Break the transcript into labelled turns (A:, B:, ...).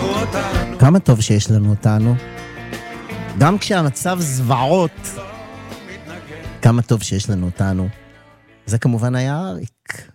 A: כמה טוב שיש לנו אותנו. גם כשהמצב זוועות, כמה טוב שיש לנו אותנו. זה כמובן היה אריק.